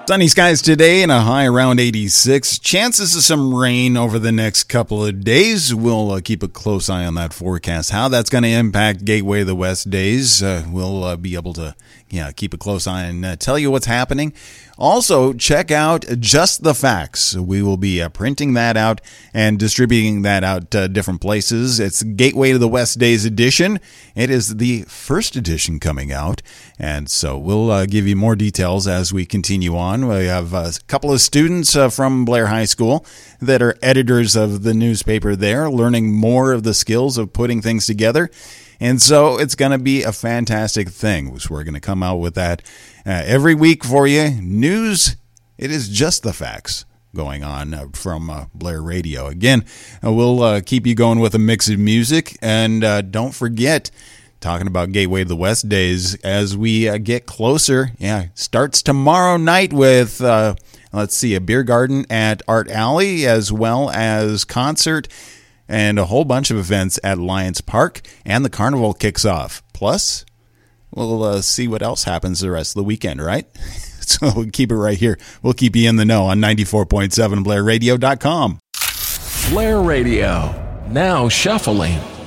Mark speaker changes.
Speaker 1: Sunny skies today and a high around 86. Chances of some rain over the next couple of days. We'll keep a close eye on that forecast. How that's going to impact Gateway of the West days, we'll be able to keep a close eye and tell you what's happening. Also, check out Just the Facts. We will be printing that out and distributing that out different places. It's Gateway to the West Days edition. It is the first edition coming out, and so we'll give you more details as we continue on. We have a couple of students from Blair High School that are editors of the newspaper there, learning more of the skills of putting things together. And so it's going to be a fantastic thing. So we're going to come out with that every week for you. News, it is Just the Facts going on from Blair Radio. Again, we'll keep you going with a mix of music. And don't forget, talking about Gateway to the West days, as we get closer, starts tomorrow night with, a beer garden at Art Alley, as well as concert and a whole bunch of events at Lions Park, and the carnival kicks off. Plus, we'll see what else happens the rest of the weekend, right? So we'll keep it right here. We'll keep you in the know on 94.7 BlairRadio.com.
Speaker 2: Blair Radio, now shuffling.